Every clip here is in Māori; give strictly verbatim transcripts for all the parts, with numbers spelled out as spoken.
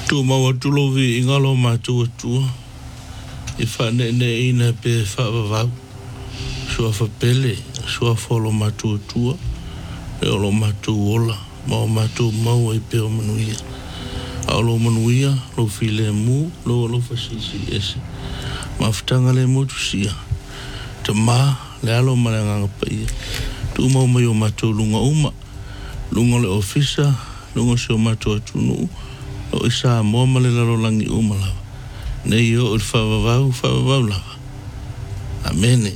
Tu mau tulovi ingalo matu tu. E fa ne ne ina pe fa va. Sua fa pele, sua folo matu tu. E lo matu ola, mau matu mau e pe o manuia. Alo manuia, lo file mu, lo lo fa sisi ese. Maftanga le motu sia. Te ma, le alo malanga pa ia. Tu mau mai o matu lunga uma. Lunga le ofisa, lunga se o matu atunu. O isa mo male lalo langi uma lava. Nei o il favavau, favavau lava. Amene.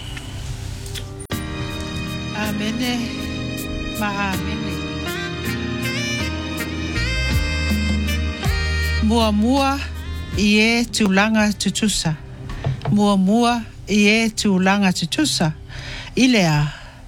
Amene. Ma amene. Mua mua i e tūlanga tutusa. Mua mua i e tūlanga tutusa. Ilea.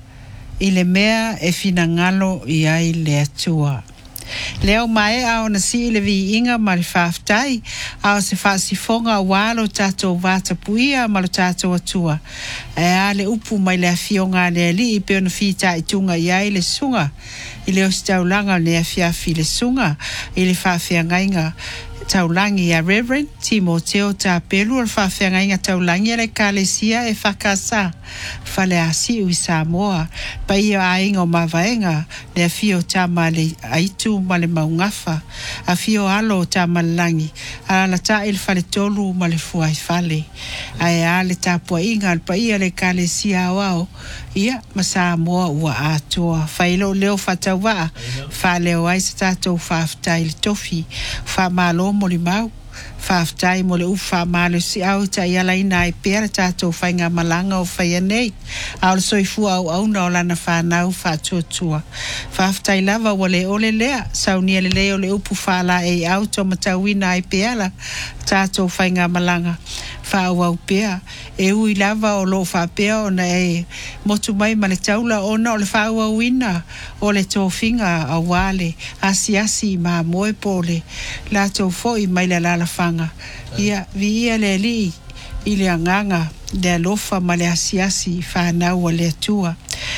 Ile mea e fina ngalo i ai le atua. Leo mai au na si ile vi inga ma le whaftai, au se whasifonga walo tato vata puia ma le tato atua. E a le upu mai le afionga le li i peo na whita i tunga iai le sunga. I leo si taulanga le afiafi le sunga, i le whawhiangainga taulangi a Reverend Timoteo Tapelu al whawhiangainga taulangi le kalesia e whakasa. Whale asi ui Samoa, pa ia ainga o mawaenga, le afio tama le aitu ma le maungafa, afio alo tama langi, ala la ta il fale tolu ma le fuai fale. Ai ale tapua inga al pa ia le kalesia wao, ia ma Samoa ua atua. Whailo leo whatawa, whale o aisa tatou whaftai le tofi, whamalo mo le mau. Whaftai mo le uwha malo si au ta iala ina e pera tātou whainga malanga o whaia nei. Au le soifua au au na o lana whanau whatuatua. Whaftai lava wa le ole lea, saunia le leo le upu whala e au to matawina e pera tātou whainga malanga. Whau au pea, e ui lava o lo whapea o na e motu mai ma le taula o na o le whau au ina o le tōwhinga a wale, asi asi ma moe pole, la tō foi mai le lala whanga. Ia, vi ia le li, i le anganga, le alofa ma le asi asi whanau a le atua.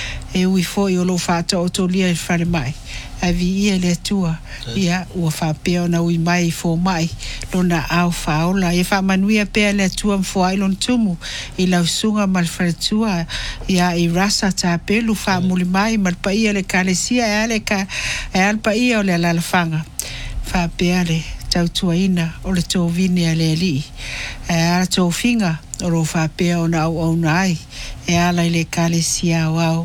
E ui foi o lo whata o tō lia i whare mai. A vi ia le atua, ia ua whapea o na ui mai i fō mai, lona au whaola. Ia whamanuia pea le atua mfua ilon tumu, i lau sunga mal wharatua, ia i rasa tā pelu whamuli mai, mal pa ia le kalesia, e ale ka, e alpa ia o le alalafanga. Whapea le tautua ina o le tō vini a le li. E ala tō whinga o lo whapea o na au au nai, e ala i le kalesia wau.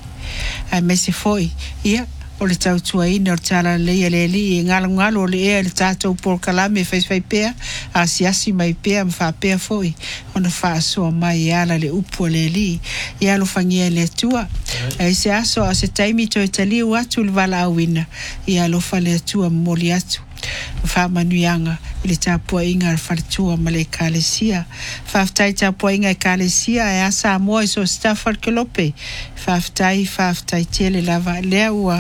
A mese foi, ia, o le tautua ina o tala leia le li e ngalo ngalo o le ea le tātou por kalame e whaiswai pea a siasi mai pea mwha pea foi o na wha asoa mai e ala le upu le li e alo whangia le atua e se aso a se taimi to e tali u atu le wala awina e alo wha le atua moli atu wha manuianga i le tāpua inga al wharatua ma le kalesia whaftai tāpua inga e kalesia e asa amoa i so Stafford Kelope whaftai whaftai tele lava lea ua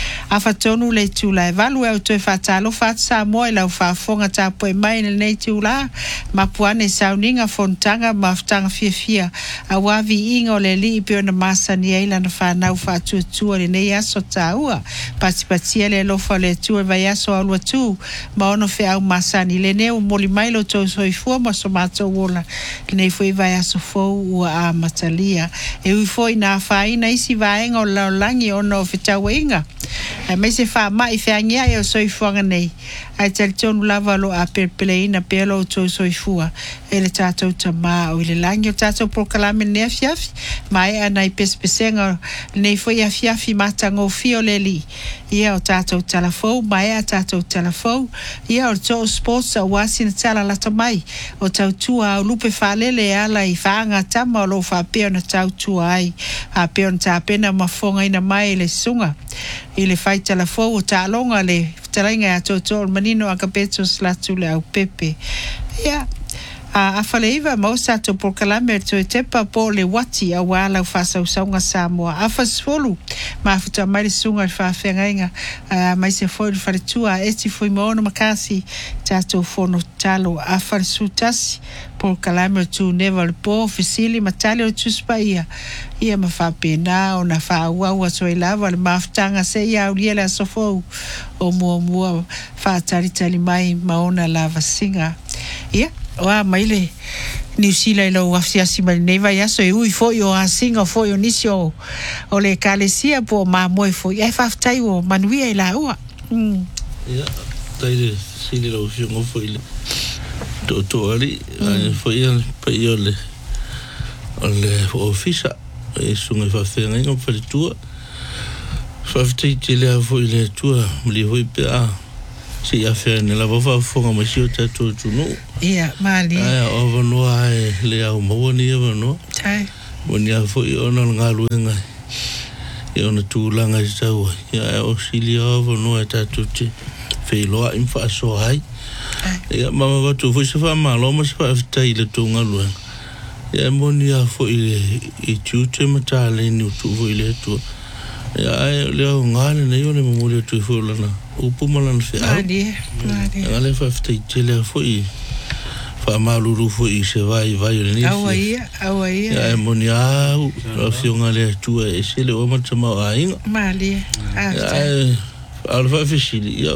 a fatonu le tula e valu e auto e fatalo fat sa mo e lau fafonga tapo e mai nei tula ma puane sauninga fontanga maftanga fia fia a wavi inga o le li pe ona masa ni eila na fanau fatu tu le nei aso taua pati pati le lo fa le tu e vai aso alu tu ma ono fe au masa ni le neu moli mai lo to so i fu ma so mato wola nei foi vai aso fo u a matalia e u foi na faina isi vai ngo la langi ono fitawenga e me se fa mai fe ania e so i fuanga nei ai tel tonu lava lo a perpeleina pelo to so i fua e le tato tama o le langi o tato proclame ne fiafi mai ana i pespesenga nei foi a fiafi matango fio le li ia o tato telefo mai a tato telefo ia o to sports a wasin tala la tamai o tautua o lupe falele ala i faanga tama o lo fa pe na tautua ai a pe on ta pena mafonga ina mai le sunga i le fai telefo o talonga le tarainga a toto manino a kapeto slatu le au pepe ia a afaleiva mausa to por kalame to tepa po le wati a wala fasa usanga Samoa a fasfolu ma futa mai sunga fa fenga mai se foi fa tua esti foi mono makasi tato fono talo a farsutas por kalame to never po ofisili matale to spaia ia ma fa pena ona fa wa wa so lava ma ftanga se ia uliela sofo o mo mo whaatari tali mai maona lava singa. Ia, oa maile New Zealand lo wafsiasi mai neva yaso e ui foi o a singa foi o nisi o o le kalesia po ma moi foi. Ai whaftai o manuia i la ua. Ia, taire sili lo fiongo foi le to to ali, foi al pai o le o le ofisa e sunga i whawhenga inga pari tua. Whaftai te lea foi le tua mli hoi pe a si a whene la wawa whonga mai si o tato tunu. Ia, maali. Ai, o wanoa e le au mawani e wanoa. Tai. Wani a foi ona ngā luenga e ona tūlanga i taua. Ia, o sili a wanoa e tato te wheiloa im wha so hai. Ia, mama watu foi se wha malo ma se wha aftai le tō ngā luenga. Ia, moni a foi le i tūte matale ni utu foi le tua. Ia, ai, leo ngāne nei o le mamuli atu i foi lana. Upu malana whi au. Maali, maali. Ia, le wha aftai te lea foi wha maluru foi se vai vai o le nisi. Aua ia, aua ia. Ia, e moni au, la whionga le atua e se le o matamau a inga. Maali, Ia, e, ala wha whisili, ia,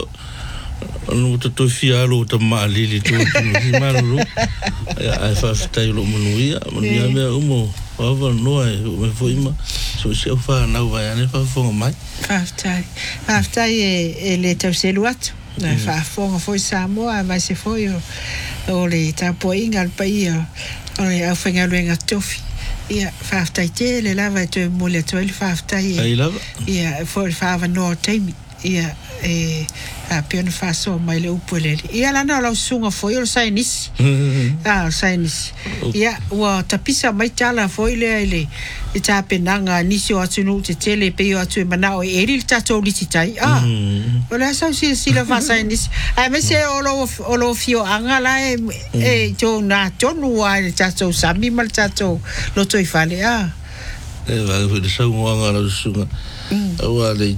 anu ta toi fia alo ta maalili tō tunu si maluru. Ia, ai wha whitai lo manuia, manuia mea umo, wawa noa e me foima, so se au wha nau vai ane wha whonga mai. Whaftai. Whaftai e, e le tau selu atu. Na whaafonga foi Samoa, mai se foi o, o le tapo inga al pai o, o le au whenga luenga tofi. Ia, whaftai te le lava e tue mole atu ele whaftai. Ai lava? Ia, foi le whaava noa teimi. Ia, e a piona whaasoa mai le upu ele. Ia lana o lau sunga foi o le sainisi. Ah, o sainisi. Ia, ua tapisa mai tala foi le ele. I tā penanga nisi o atu nu te tele pe o atu e manao e eri le tatou liti tai. Ah, o le asau sila sila whasai nisi. Ai me se o lo fio anga la e e tō nā tonu a le tatou sami ma le tatou loto i whale. Ah. E wāga whi le saunga anga la sunga. Awa le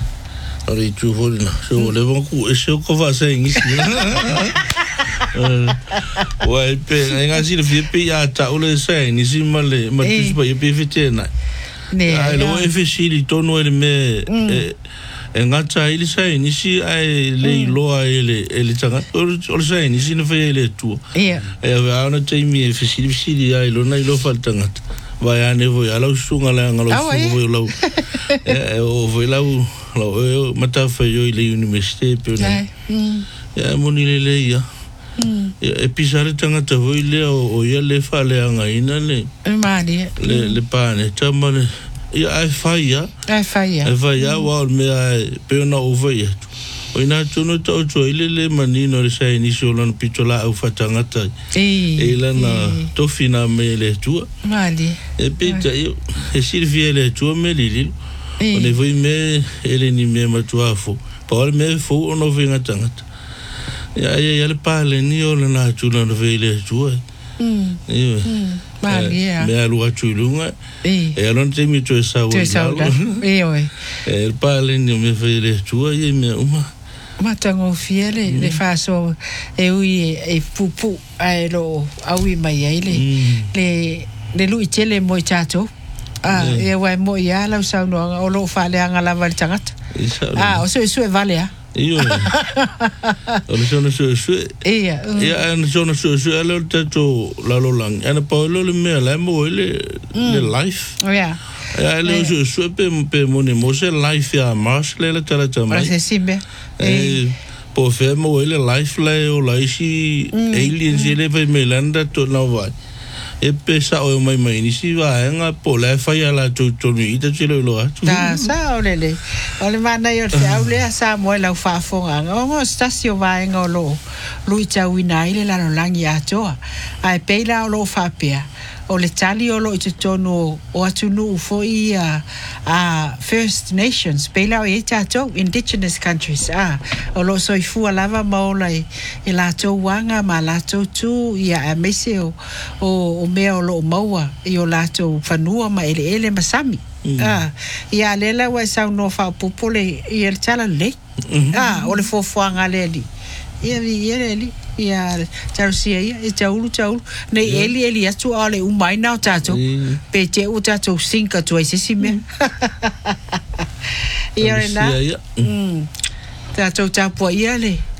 ale tu volina. So le vanku e se o ko whasai ngisi. Wai pe nga si le fipe ya ta ole sai ni si male ma tu pa ye pe fite na ai lo e fe si li tono ele me e nga ta ile sai ni si ai le lo ai le ele tanga ole sai ni si no fe ele tu e va ona te mi e fe si si li ai lo na lo falta nga vai ane voi ala sunga la nga lo sunga voi lo e o voi la lo mata fa yo ile universite pe na ya moni le le ya e pisare tangata voi le o ia le fale anga ina le Maali le le pane tamale ia ai faia ai faia ai faia wa me ai pe na over yet o ina tuno to to ile le manino le sai ni solan pitola au fatangata e la na to fina me le tu Maali e pita io e Silvia le tu me lili o ne voi me ele ni me matuafo pa me fo ono vinga tangata ya ya ya le pale ni o le na tula no vele tua mm mm Maali ya me alu atulunga e alon te mi to sa o e oi e le pale ni me vele tua e me uma matango fiele le faso e ui e pupu ai lo aui mai ai le le le lui tele mo chato ah e wai mo ya la sa no o lo fale anga la val tangata ah o so so e vale ah io o sono so so ia ia ana sono so so ala tato la lo lang ana paulo le me la mo le le life ia ia le so so pe pe mo ne mo se life ya mas le la tala tama para se simbe e po fe mo le life le o la isi aliens le pe melanda to na vai e pesa o mai mai ni si va nga po la fa ya la to to ni ta chilo lo a ta sa o le le o le mana yo se au le sa mo la fa fo nga o stasio va nga lo lui cha wina ile la lo langi a to ai pe la lo fa pia o le tali o lo i tono o atunu fo i a uh, First Nations pe la e tato indigenous countries ah o lo so i fu lava maola i la to wanga ma la to tu ia a mese o o me o lo maua i o la to fanua ma ele ele masami ah ia le la wa sa no fa popole i el tala le ah o le fo fo nga le li ia ia le ia tarusia ia e taulu taulu nei eli eli atu ale u mai na tato pe te u tato sinka tu ai sisi me ia na mm tato tapo ia le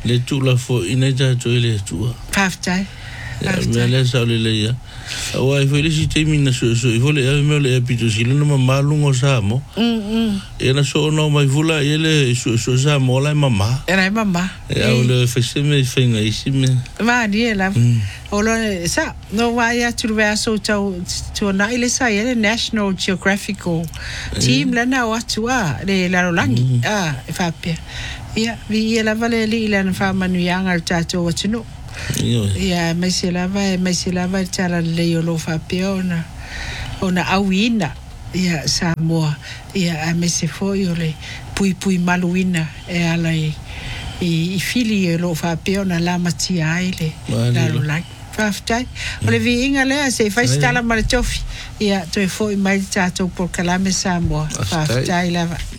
Le tu la fo ina ja jo le tu. Faftai. Me le sa le le ya. Wa i fele si te mina so so i vole e me le pito si le no malungo sa mo. Mm mm. E na so no mai vula ele so so sa mo la mama. Era mama. E au le fese me fenga isi me. Ma ni la. Olo sa no wa ya tu va so to to na ile sa ele National Geographical team la na wa tu a le la rolangi. Ah, fa pe. Ya, vi la vale li la fa manu yanga tato wa tu no. Ya, mai se lava, mai se lava tala le yolo fa peona. Ona awina. Ya, Samoa. Ya, mai se fo yole pui pui maluina e ala i i fili yolo fa peona la matia aile. La rola. Faftai. Ole vi inga le se fa stala marchofi. Ya, to e fo i mai tato por kalame Samoa. Faftai lava.